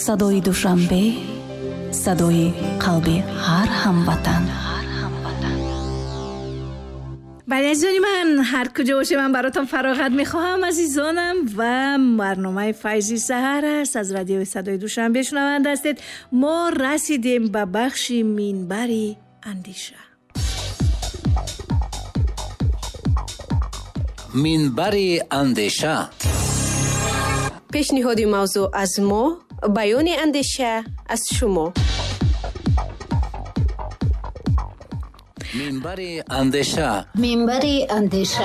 صدای دوشنبه، صدای قلب هر هموطن. بله عزیزانی من، هر کجا باشه من براتون فراغت میخواهم عزیزانم و برنامه فیضی سحر است از رادیو صدای دوشنبه شنونده هستید. ما رسیدیم به بخش منبری اندیشه. منبری اندیشه، پیشنهاد موضوع از ما، بیان اندیشه از شما. منبری اندیشه، منبری اندیشه.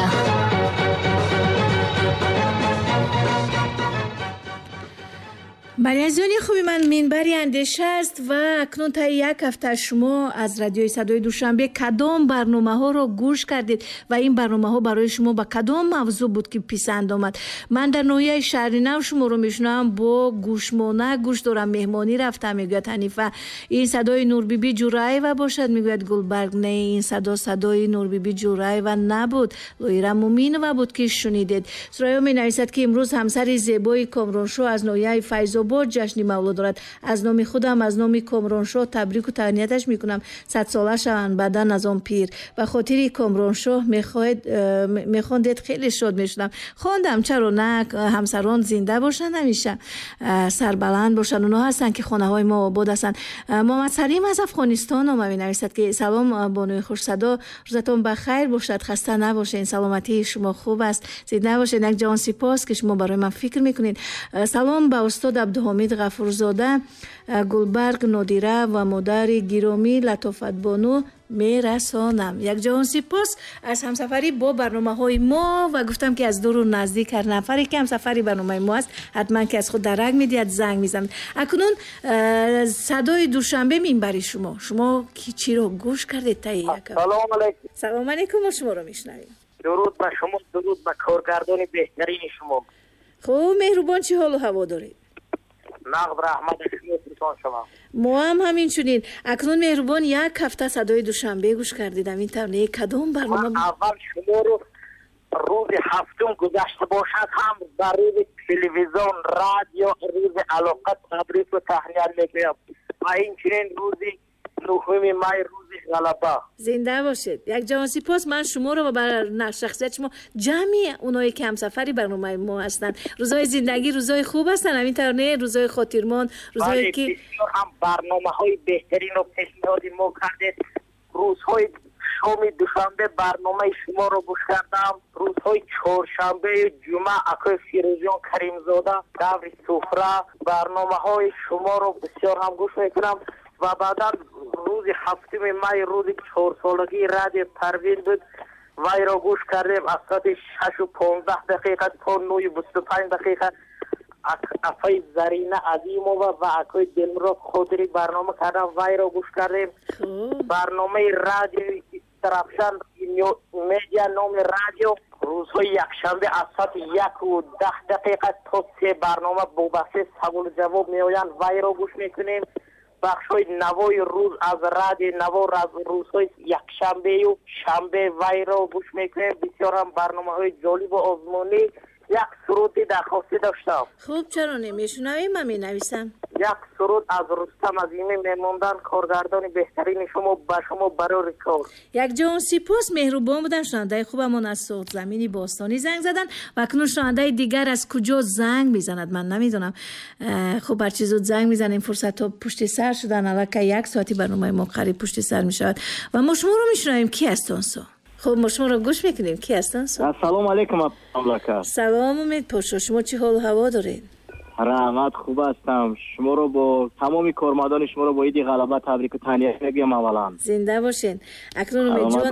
بله عزیزانی خوبی من، منبری اندیشه است و اکنون تا یک هفته شما از رادیوی صدای دوشنبه کدام برنامه ها رو گوش کردید و این برنامه ها برای شما با کدام موضوع بود که پسند آمد؟ من در ناحیه شهر نو شما رو میشنوم با گوشمانه گوش دارم. مهمانی رفتم، میگوید حنیفه این صدای نور بی بی جورایو باشد، میگوید گلبرگ نه، این صدای نور بی بی جورایو نبود، لویرا مومینова بود که شنیدید. سریا می نویسد که امروز همسر زیبای کامرانشاه از ناحیه فیض‌آباد جشن مولد دارد. از نام خودم، از نام کامرانشاه تبریک و تهنیتش میکنم. 100 ساله شوند بعدن از آن پیر. به خاطر کامرانشاه میخواندید خیلی شاد میشدم. خواندم چرا نه، همسران زنده باشن، همیشه سربلند باشن. اونا هستن که خانه های ما آباد هستن. محمد سلیم از افغانستان ما می نویسد که سلام بانوی خوش صدا، روزتون بخیر باشد، خسته نباشین، سلامتی شما خوب است، زنده باشین. یک جان سپاس که شما برای من فکر میکنید. سلام به استاد عبدالحمید غفورزاده، گلبرگ نادیره و مادر گرامی لطافت بانو میرسانم. یک جهان سپاس از همسفری با برنامه های ما و گفتم که از دور و نزدیک هر نفری که همسفری برنامه ما است حتما که از خود درک میدید، زنگ میزنید. اکنون صدای دوشنبه منبری شما چی رو گوش کردید؟ سلام علیکم. سلام علیکم، ما شما رو میشنویم. درود به شما، درود به کارگردان بهترین شما. خوب مهربان، چه حال و هوا دارید؟ نقد رحمت شما. ما هم همین چنین. اکنون مهربان یک هفته صدای دوشنبه گوش کردیدم. این ترانه کدام برنامه؟ من اول شما رو روز هفتم گذشته باشد هم در روز تلویزیون، رادیو، روز علاقه تبریک و تهنیت میگویم و این چنین روزی نهم مای روز غلبه. زنده باشید. یک جهان سپاس. من شما رو بر شخصیت شما جمعی اونایی که همسفری برنامه ما هستن، روزای زندگی روزای خوب هستن، همین طرح روزای خاطرمان، روزایی که هم برنامه‌های بهترین رو پیشنهاد ما کردید. روزهای شام دوشنبه برنامه شما رو گوش کردم. روزهای چهارشنبه جمعه اکای فیروزیان کریمزاده دور سفره برنامه‌های شما رو بسیار هم گوش میکنم و بعدا روز هفتم مای روز 4 سالگی رادیو پروین بود، وی را گوش کردیم از ساعت 6 و 15 دقیقه تا 9 و 25 دقیقه. اکای زرینه عظیمова و اکای دلمراد خودری برنامه کردم، وی را گوش کردیم. برنامه رادیو طرفشان میدیا نام رادیو روزهای یکشنبه از ساعت 1 و 10 دقیقه تا 3 برنامه با بحث سوال جواب میآیند، وی را گوش میکنیم. بخشای نوای روز از رادیو نوا روزهای یکشنبه و شنبه وی را گوش میکنیم. بسیار هم برنامه‌های جالب و آزمونی. یک سرودی درخواستی داشتم. خوب چرا نمیشنویم؟ من مینویسم یک سرود از رستم عظیمی میموندن، کارگردان بهترین شما، به شما برای کار. یک جان سپاس، مهربان بودن. شنونده خوبمون از صوت زمینی باستانی زنگ زدن و اکنون شنونده دیگر از کجا زنگ میزند من نمیدونم. خب هر چیزو زنگ میزنیم. فرصت ها پشت سر شدن، الان یک ساعتی برنامه ما قریب پشت سر میشود و ما شما رو میشنویم. کی هستن؟ خب ما شما رو گوش میکنیم. کی هستن؟ سلام علیکم مملکت. سلام امید پاشا، شما چی حال و هوا دارید؟ رحمت خوب هستم. شما رو با تمامی کارمندان شما رو با عید غلبه تبریک و تهنیت میگم. اولا زنده باشین. اکنون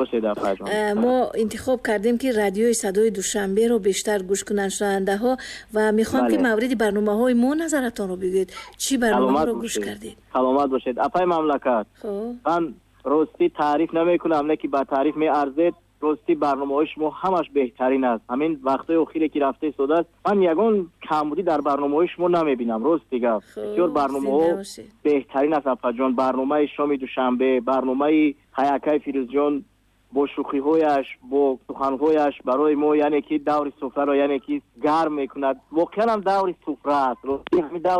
امید ما انتخاب کردیم که رادیوی صدای دوشنبه رو بیشتر گوش کنن شنونده ها و میخوام که مورد برنامه های ما نظرتون رو بگید. چی برنامه رو گوش کردید؟ سلامت باشید. اپای مملکت. من راستی تعریف نمیکنم، نه که با تعریف میارزید. راستی برنامه‌های شما همش بهترین است. همین وقتای اخیری که رفته سود است، من یگان کمبودی در برنامه‌های شما نمیبینم. راست دیگه بسیار برنامه‌ها بهترین است. اپا جان، برنامه شام دوشنبه، برنامه حیاکای فیروزجان با شوخی‌هایش، با سخن‌هایش برای ما، یعنی که دور سفره را یعنی که گرم میکند. واقعا هم دور سفره است. راستی همین دور